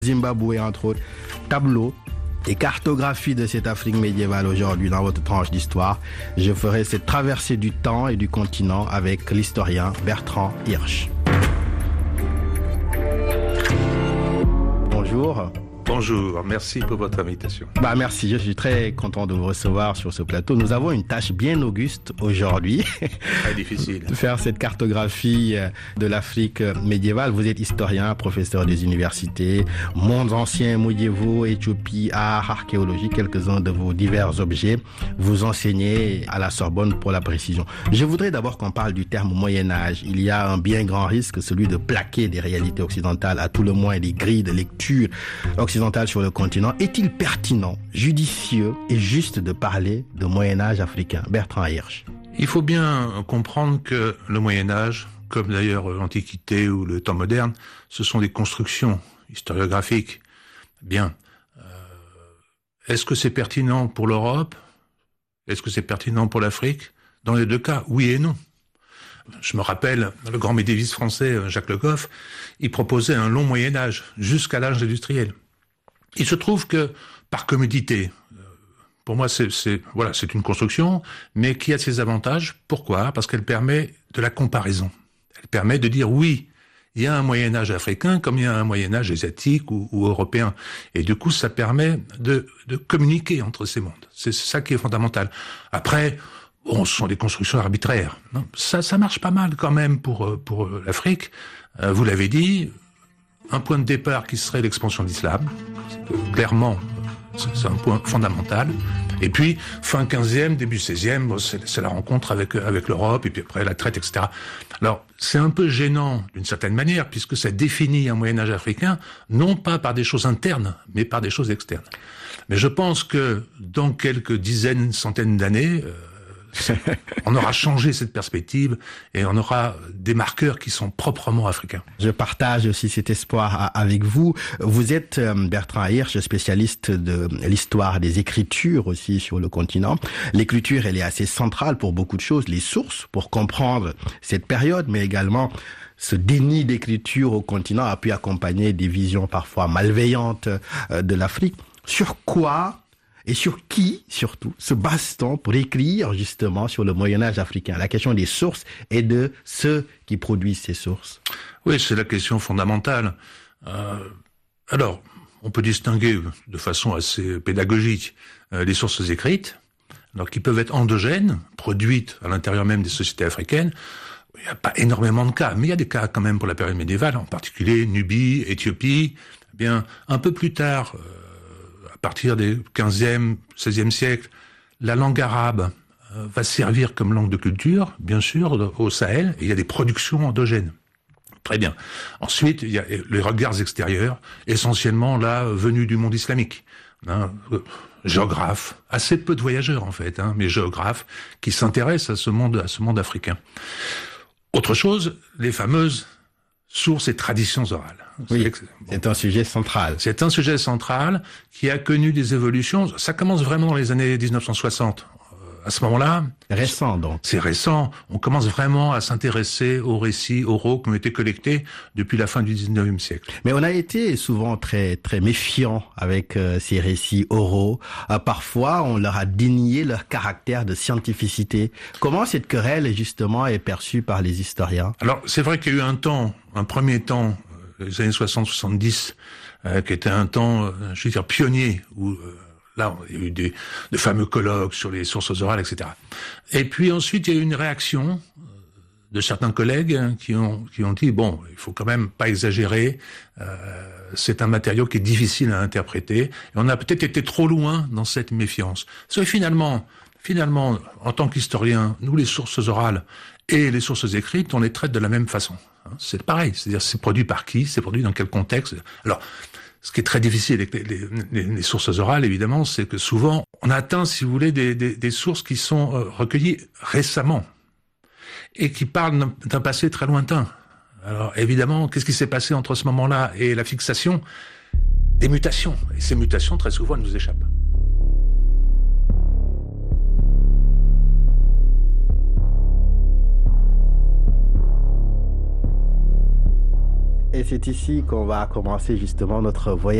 Zimbabwe, entre autres, tableau et cartographie de cette Afrique médiévale aujourd'hui dans votre tranche d'histoire. Je ferai cette traversée du temps et du continent avec l'historien Bertrand Hirsch. Bonjour. Bonjour, merci pour votre invitation. Merci, je suis très content de vous recevoir sur ce plateau. Nous avons une tâche bien auguste aujourd'hui. Très difficile. De faire cette cartographie de l'Afrique médiévale. Vous êtes historien, professeur des universités, mondes anciens, médiévaux, Éthiopie, art, archéologie, quelques-uns de vos divers objets. Vous enseignez à la Sorbonne pour la précision. Je voudrais d'abord qu'on parle du terme Moyen-Âge. Il y a un bien grand risque, celui de plaquer des réalités occidentales, à tout le moins des grilles de lecture occidentale sur le continent. Est-il pertinent, judicieux et juste de parler de Moyen-Âge africain? Bertrand Hirsch. Il faut bien comprendre que le Moyen-Âge, comme d'ailleurs l'Antiquité ou le temps moderne, ce sont des constructions historiographiques. Bien. Est-ce que c'est pertinent pour l'Europe? Est-ce que c'est pertinent pour l'Afrique? Dans les deux cas, oui et non. Je me rappelle, le grand médiéviste français Jacques Le Goff, il proposait un long Moyen-Âge, jusqu'à l'âge industriel. Il se trouve que, par commodité, pour moi c'est une construction, mais qui a ses avantages. Pourquoi? Parce qu'elle permet de la comparaison. Elle permet de dire oui, il y a un Moyen-Âge africain comme il y a un Moyen-Âge asiatique ou européen. Et du coup, ça permet de communiquer entre ces mondes. C'est ça qui est fondamental. Après, ce sont des constructions arbitraires. Non, ça marche pas mal quand même pour l'Afrique. Vous l'avez dit, un point de départ qui serait l'expansion de l'islam. Clairement, c'est un point fondamental. Et puis, fin 15e, début 16e, c'est la rencontre avec l'Europe, et puis après la traite, etc. Alors, c'est un peu gênant d'une certaine manière, puisque ça définit un Moyen-Âge africain, non pas par des choses internes, mais par des choses externes. Mais je pense que dans quelques dizaines, centaines d'années, on aura changé cette perspective et on aura des marqueurs qui sont proprement africains. Je partage aussi cet espoir avec vous. Vous êtes Bertrand Hirsch, spécialiste de l'histoire des écritures aussi sur le continent. L'écriture, elle est assez centrale pour beaucoup de choses, les sources pour comprendre cette période, mais également ce déni d'écriture au continent a pu accompagner des visions parfois malveillantes de l'Afrique. Sur quoi et sur qui, surtout, se base-t-on pour écrire, justement, sur le Moyen-Âge africain? La question des sources et de ceux qui produisent ces sources. Oui, c'est la question fondamentale. Alors, on peut distinguer de façon assez pédagogique les sources écrites, alors qui peuvent être endogènes, produites à l'intérieur même des sociétés africaines. Il n'y a pas énormément de cas, mais il y a des cas quand même pour la période médiévale, en particulier Nubie, Éthiopie. Eh bien, un peu plus tard, à partir des 15e, 16e siècle, la langue arabe va servir comme langue de culture, bien sûr, au Sahel, et il y a des productions endogènes. Très bien. Ensuite, il y a les regards extérieurs, essentiellement là, venus du monde islamique. Géographes, assez peu de voyageurs en fait, mais géographes qui s'intéressent à ce monde africain. Autre chose, les fameuses sources et traditions orales. Oui, c'est un sujet central. C'est un sujet central qui a connu des évolutions. Ça commence vraiment dans les années 1960. À ce moment-là... Récent, donc. C'est récent. On commence vraiment à s'intéresser aux récits oraux qui ont été collectés depuis la fin du 19e siècle. Mais on a été souvent très, très méfiants avec ces récits oraux. Parfois, on leur a dénié leur caractère de scientificité. Comment cette querelle, justement, est perçue par les historiens? Alors, c'est vrai qu'il y a eu un premier temps, les années 60-70, qui était un temps, je veux dire, pionnier, où... Là, il y a eu de fameux colloques sur les sources orales, etc. Et puis ensuite, il y a eu une réaction de certains collègues qui ont dit, bon, il faut quand même pas exagérer, c'est un matériau qui est difficile à interpréter, et on a peut-être été trop loin dans cette méfiance. Parce que finalement, en tant qu'historien, nous, les sources orales et les sources écrites, on les traite de la même façon. C'est pareil, c'est-à-dire c'est produit par qui, c'est produit dans quel contexte. Alors, ce qui est très difficile avec les sources orales, évidemment, c'est que souvent, on atteint, si vous voulez, des sources qui sont recueillies récemment et qui parlent d'un passé très lointain. Alors, évidemment, qu'est-ce qui s'est passé entre ce moment-là et la fixation? Des mutations. Et ces mutations, très souvent, elles nous échappent. Et c'est ici qu'on va commencer justement notre voyage.